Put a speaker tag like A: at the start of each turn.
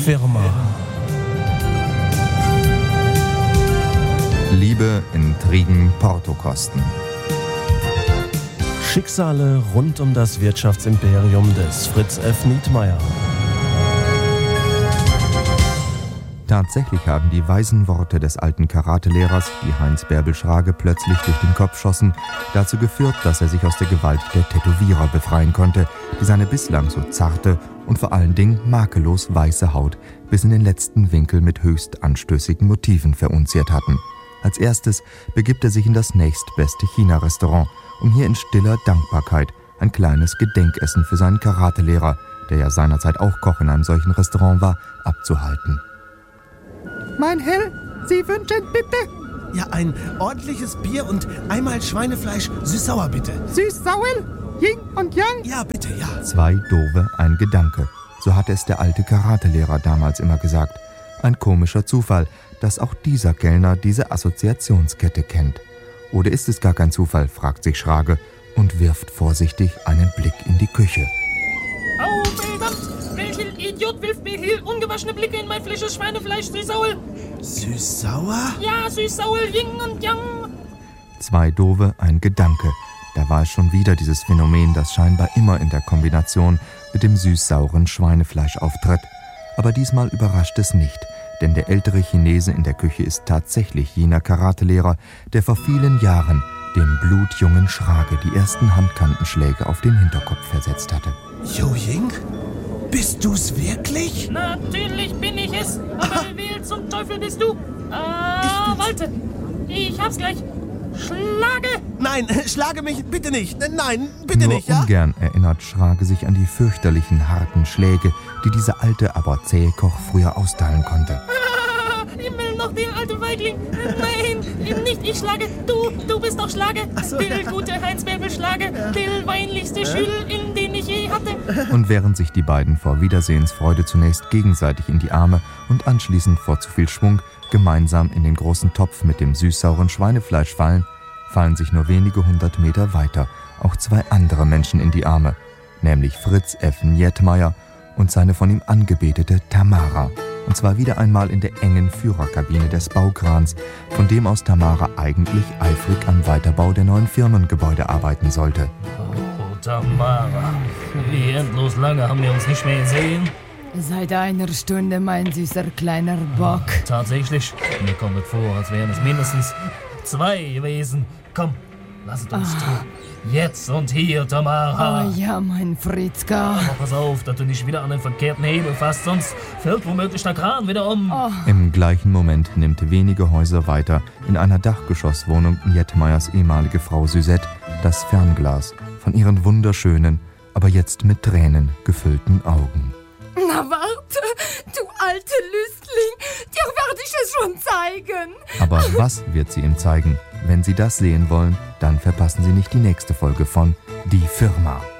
A: Firma.
B: Liebe, Intrigen, Portokosten.
A: Schicksale rund um das Wirtschaftsimperium des Fritz F. Nietmeyer.
B: Tatsächlich haben die weisen Worte des alten Karatelehrers, die Heinz Bärbel Schrage plötzlich durch den Kopf schossen, dazu geführt, dass er sich aus der Gewalt der Tätowierer befreien konnte, die seine bislang so zarte und vor allen Dingen makellos weiße Haut bis in den letzten Winkel mit höchst anstößigen Motiven verunziert hatten. Als erstes begibt er sich in das nächstbeste China-Restaurant, um hier in stiller Dankbarkeit ein kleines Gedenkessen für seinen Karatelehrer, der ja seinerzeit auch Koch in einem solchen Restaurant war, abzuhalten.
C: Mein Herr, Sie wünschen bitte?
D: Ja, ein ordentliches Bier und einmal Schweinefleisch süß-sauer, bitte.
C: Süß-sauer? Yin und Yang?
D: Ja, bitte, ja.
B: 2 Dove, ein Gedanke. So hatte es der alte Karatelehrer damals immer gesagt. Ein komischer Zufall, dass auch dieser Kellner diese Assoziationskette kennt. Oder ist es gar kein Zufall, fragt sich Schrage und wirft vorsichtig einen Blick in die Küche.
E: Oh, verdammt! Welcher Idiot wirft mir hier ungewaschene Blicke in mein frisches Schweinefleisch, süß-sauer?
D: Süß-sauer?
E: Ja, süß-sauer, Yin und Yang.
B: 2 Dove, ein Gedanke. Da war es schon wieder dieses Phänomen, das scheinbar immer in der Kombination mit dem süß-sauren Schweinefleisch auftritt. Aber diesmal überrascht es nicht, denn der ältere Chinese in der Küche ist tatsächlich jener Karatelehrer, der vor vielen Jahren dem blutjungen Schrage die ersten Handkantenschläge auf den Hinterkopf versetzt hatte.
D: Jo Ying? Bist du's wirklich?
E: Natürlich bin ich es. Aber wer zum Teufel bist du? Warte. Ich hab's gleich. Schlage!
D: Nein, schlage mich bitte nicht. Nein, bitte
B: Nur
D: nicht, ja?
B: ungern erinnert Schrage sich an die fürchterlichen, harten Schläge, die dieser alte, aber zähe Koch früher austeilen konnte.
E: Himmel, noch den alten Feigling. Nein, nicht ich schlage. Du bist doch Schlage.
D: So,
E: Der gute Heinz Bärbel Schlage. Der weinlichste Schüler, in den ich je hatte.
B: Und während sich die beiden vor Wiedersehensfreude zunächst gegenseitig in die Arme und anschließend vor zu viel Schwung gemeinsam in den großen Topf mit dem süß-sauren Schweinefleisch fallen sich nur wenige 100 Meter weiter auch 2 andere Menschen in die Arme, nämlich Fritz F. Nietmeyer und seine von ihm angebetete Tamara. Und zwar wieder einmal in der engen Führerkabine des Baukrans, von dem aus Tamara eigentlich eifrig am Weiterbau der neuen Firmengebäude arbeiten sollte.
E: Oh, Tamara. Wie endlos lange haben wir uns nicht mehr gesehen?
F: Seit einer Stunde, mein süßer kleiner Bock.
E: Tatsächlich, mir kommt es vor, als wären es mindestens 2 gewesen. Komm, lasst uns tun. Jetzt und hier, Tamara.
F: Oh ja, mein Fritzka.
E: Aber pass auf, dass du nicht wieder an den verkehrten Hebel fasst, sonst fällt womöglich der Kran wieder um.
F: Oh.
B: Im gleichen Moment nimmt wenige Häuser weiter in einer Dachgeschosswohnung Nietmeyers ehemalige Frau Suzette das Fernglas von ihren wunderschönen, aber jetzt mit Tränen gefüllten Augen.
F: Na warte, du alte Lüstling, dir werde ich es schon zeigen.
B: Aber was wird sie ihm zeigen? Wenn Sie das sehen wollen, dann verpassen Sie nicht die nächste Folge von Die Firma.